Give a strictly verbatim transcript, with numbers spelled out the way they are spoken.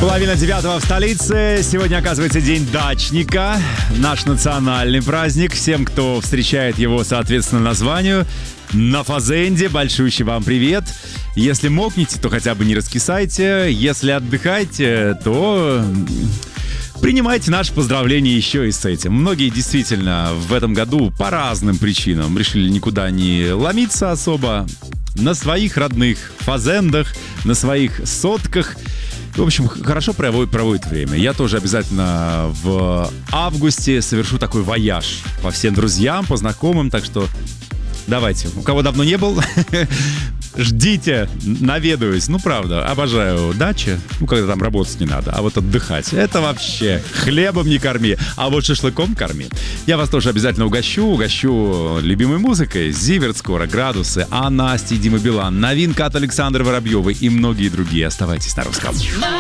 Половина девятого в столице. Сегодня, оказывается, день дачника. Наш национальный праздник. Всем, кто встречает его, соответственно, названию. На фазенде. Большущий вам привет. Если мокнете, то хотя бы не раскисайте. Если отдыхаете, то принимайте наши поздравления еще и с этим. Многие действительно в этом году по разным причинам решили никуда не ломиться особо. На своих родных фазендах, на своих сотках. В общем, хорошо проводит, проводит время. Я тоже обязательно в августе совершу такой вояж по всем друзьям, по знакомым. Так что давайте, у кого давно не был, ждите, наведаюсь. Ну, правда, обожаю дачи. Ну, когда там работать не надо, а вот отдыхать. Это вообще хлебом не корми, а вот шашлыком корми. Я вас тоже обязательно угощу. Угощу любимой музыкой. Зиверт скоро, Градусы, А Насти, Дима Билан, новинка от Александры Воробьевой и многие другие. Оставайтесь на русском.